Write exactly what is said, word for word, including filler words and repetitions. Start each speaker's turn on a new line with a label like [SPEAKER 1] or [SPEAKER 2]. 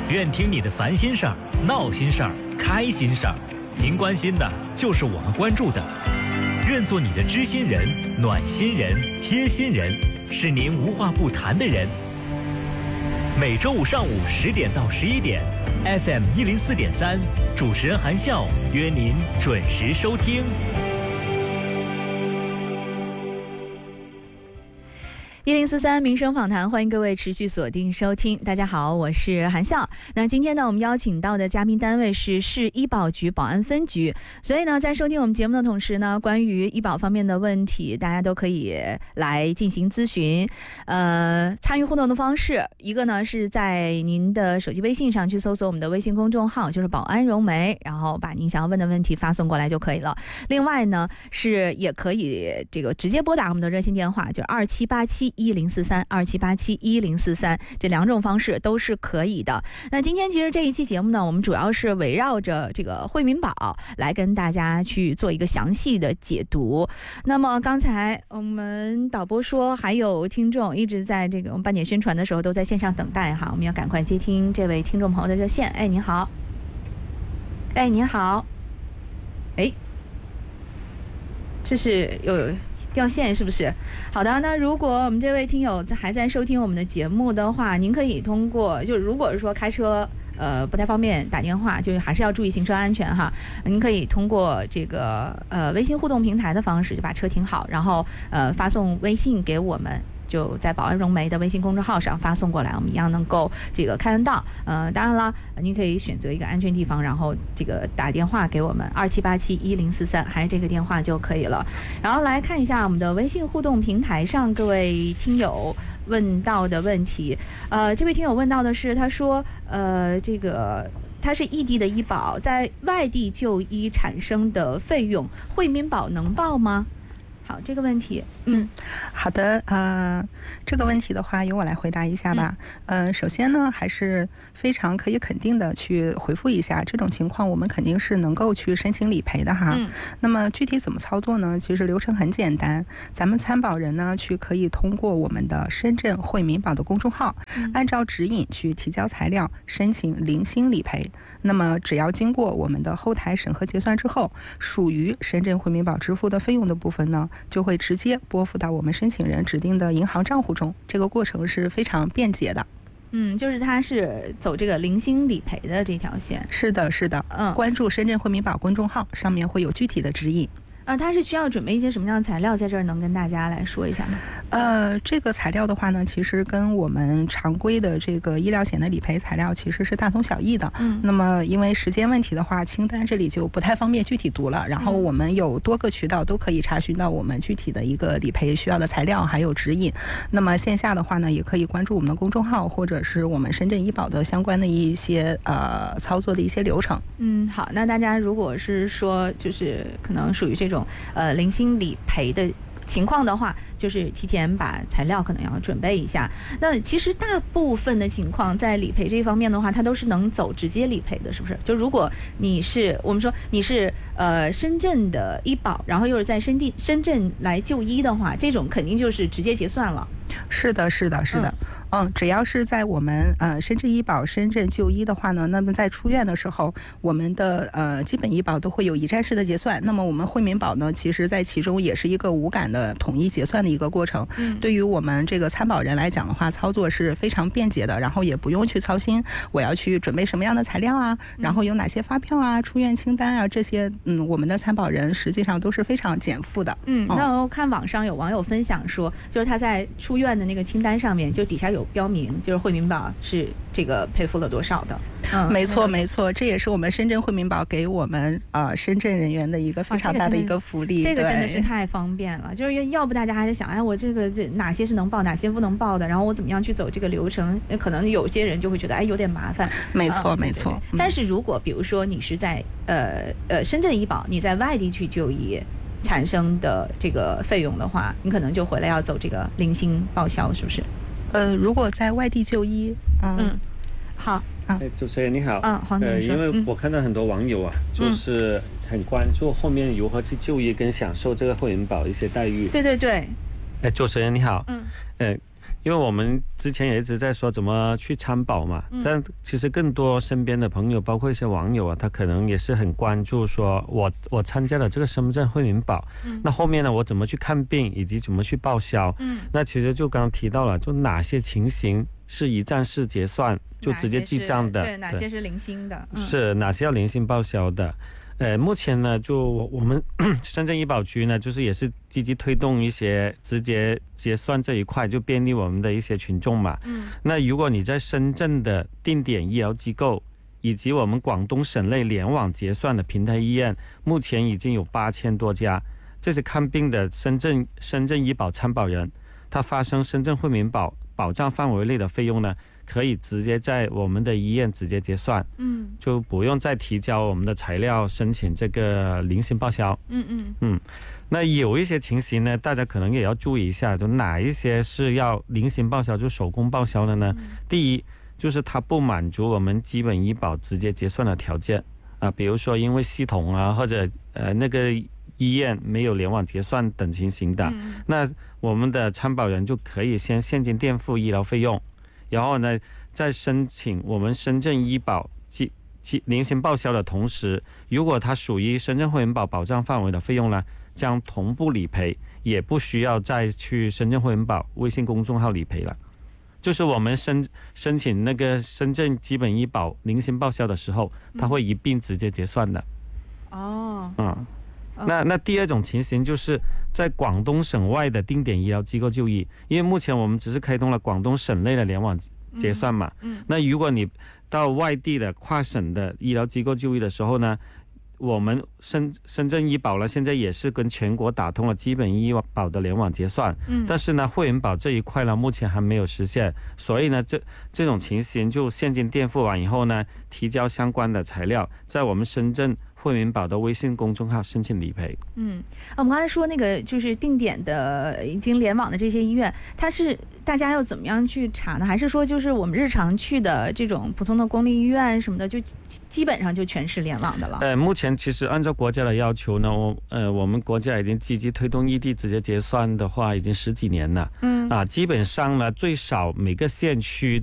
[SPEAKER 1] 愿听你的烦心事儿、闹心事儿、开心事儿，您关心的就是我们关注的。愿做你的知心人、暖心人、贴心人，是您无话不谈的人。每周五上午十点到十一点 ，F M 一零四点三，主持人韩笑约您准时收听。
[SPEAKER 2] 一零四三民生访谈，欢迎各位持续锁定收听。大家好，我是韩笑。那今天呢，我们邀请到的嘉宾单位是市医保局保安分局。所以呢，在收听我们节目的同时呢，关于医保方面的问题，大家都可以来进行咨询。呃，参与互动的方式，一个呢是在您的手机微信上去搜索我们的微信公众号，就是保安融媒，然后把您想要问的问题发送过来就可以了。另外呢，是也可以这个直接拨打我们的热线电话，就是二七八七一零四三二七八七一零四三，这两种方式都是可以的。那今天其实这一期节目呢，我们主要是围绕着这个惠民保来跟大家去做一个详细的解读。那么刚才我们导播说还有听众一直在这个我们半点宣传的时候都在线上等待哈，我们要赶快接听这位听众朋友的热线。哎，您好。哎，您好。哎，这是有掉线是不是？好的，那如果我们这位听友还在收听我们的节目的话，您可以通过，就如果说开车呃不太方便打电话，就还是要注意行车安全哈。您可以通过这个呃微信互动平台的方式就把车停好，然后呃发送微信给我们。就在保安融媒的微信公众号上发送过来，我们一样能够这个看得到。呃，当然了，您可以选择一个安全地方，然后这个打电话给我们二七八七一零四三，还是这个电话就可以了。然后来看一下我们的微信互动平台上各位听友问到的问题。呃，这位听友问到的是，他说，呃，这个。他是异地的医保，在外地就医产生的费用，惠民保能报吗？好，这个问题，
[SPEAKER 3] 嗯，好的，呃，这个问题的话，由我来回答一下吧。嗯、呃，首先呢，还是非常可以肯定的去回复一下，这种情况我们肯定是能够去申请理赔的哈。嗯、那么具体怎么操作呢？其实流程很简单，咱们参保人呢，去可以通过我们的深圳惠民保的公众号，嗯、按照指引去提交材料，申请零星理赔。那么只要经过我们的后台审核结算之后，属于深圳惠民保支付的费用的部分呢，就会直接拨付到我们申请人指定的银行账户中，这个过程是非常便捷的。
[SPEAKER 2] 嗯，就是它是走这个零星理赔的这条线。
[SPEAKER 3] 是的，是的。嗯，关注深圳惠民保公众号，上面会有具体的指引。
[SPEAKER 2] 啊，它是需要准备一些什么样的材料，在这儿能跟大家来说一下吗？
[SPEAKER 3] 呃，这个材料的话呢，其实跟我们常规的这个医疗险的理赔材料其实是大同小异的。嗯。那么因为时间问题的话，清单这里就不太方便具体读了。然后我们有多个渠道都可以查询到我们具体的一个理赔需要的材料还有指引。那么线下的话呢，也可以关注我们的公众号，或者是我们深圳医保的相关的一些呃操作的一些流程。
[SPEAKER 2] 嗯，好，那大家如果是说就是可能属于这种呃零星理赔的情况的话，就是提前把材料可能要准备一下。那其实大部分的情况在理赔这方面的话，它都是能走直接理赔的，是不是？就如果你是我们说你是呃深圳的医保，然后又是在深地深圳来就医的话，这种肯定就是直接结算了。
[SPEAKER 3] 是的，是的，是的。嗯嗯，只要是在我们呃深圳医保深圳就医的话呢，那么在出院的时候，我们的呃基本医保都会有一站式的结算。那么我们惠民保呢，其实在其中也是一个无感的统一结算的一个过程。嗯，对于我们这个参保人来讲的话，操作是非常便捷的，然后也不用去操心我要去准备什么样的材料啊，然后有哪些发票啊、出院清单啊这些，嗯，我们的参保人实际上都是非常减负的。
[SPEAKER 2] 嗯，那我看网上有网友分享说，就是他在出院的那个清单上面，就底下有标明，就是惠民保是这个赔付了多少的。
[SPEAKER 3] 嗯，没错没错，这也是我们深圳惠民保给我们呃深圳人员的一个非常大的一个福利。
[SPEAKER 2] 这个真的是太方便了，就是要不大家还在想，哎，我这个这哪些是能报，哪些不能报的，然后我怎么样去走这个流程？可能有些人就会觉得，哎，有点麻烦。
[SPEAKER 3] 没错、嗯、没错。
[SPEAKER 2] 嗯、但是如果比如说你是在呃呃深圳医保，你在外地去就医产生的这个费用的话，你可能就回来要走这个零星报销，是不是？
[SPEAKER 3] 呃，如果在外地就医，嗯，嗯
[SPEAKER 2] 好。
[SPEAKER 4] 哎，主持人你好。
[SPEAKER 2] 嗯，黄女士。
[SPEAKER 4] 呃，因为我看到很多网友啊，嗯、就是很关注后面如何去就医跟享受这个惠民保一些待遇。
[SPEAKER 2] 对对对。
[SPEAKER 4] 哎，主持人你好。嗯。呃， 因为我们之前也一直在说怎么去参保嘛，嗯、但其实更多身边的朋友，包括一些网友啊，他可能也是很关注说，我我参加了这个身份证惠民保，嗯、那后面呢，我怎么去看病，以及怎么去报销？嗯，那其实就刚刚提到了，就哪些情形是一站式结算，就直接记账的，
[SPEAKER 2] 对，哪些是零星的，
[SPEAKER 4] 嗯、是哪些要零星报销的？呃，目前呢，就我们深圳医保局呢，就是也是积极推动一些直接结算这一块，就便利我们的一些群众嘛。嗯。那如果你在深圳的定点医疗机构，以及我们广东省内联网结算的平台医院，目前已经有八千多家。这些看病的深圳深圳医保参保人，他发生深圳惠民保保障范围内的费用呢，可以直接在我们的医院直接结算，嗯，就不用再提交我们的材料申请这个零星报销，嗯嗯嗯。那有一些情形呢，大家可能也要注意一下，就哪一些是要零星报销，就手工报销的呢？嗯、第一，就是它不满足我们基本医保直接结算的条件啊，比如说因为系统啊，或者呃那个医院没有联网结算等情形的，嗯、那我们的参保人就可以先现金垫付医疗费用。然后呢，在申请我们深圳医保及及零星报销的同时，如果它属于深圳惠民保保障范围的费用呢，将同步理赔，也不需要再去深圳惠民保微信公众号理赔了。就是我们申申请那个深圳基本医保零星报销的时候，它会一并直接结算的。哦，嗯。那那第二种情形就是在广东省外的定点医疗机构就医，因为目前我们只是开通了广东省内的联网结算嘛。嗯。嗯那如果你到外地的跨省的医疗机构就医的时候呢，我们深深圳医保呢现在也是跟全国打通了基本医保的联网结算。嗯。但是呢，惠民保这一块呢，目前还没有实现，所以呢，这这种情形就现金垫付完以后呢，提交相关的材料，在我们深圳惠民保的微信公众号申请理赔。
[SPEAKER 2] 嗯，我们刚才说那个就是定点的已经联网的这些医院，它是大家要怎么样去查呢？还是说就是我们日常去的这种普通的公立医院什么的，就基本上就全是联网的了？
[SPEAKER 4] 呃，目前其实按照国家的要求呢，我呃我们国家已经积极推动异地直接结算的话，已经十几年了。嗯啊，基本上呢，最少每个县区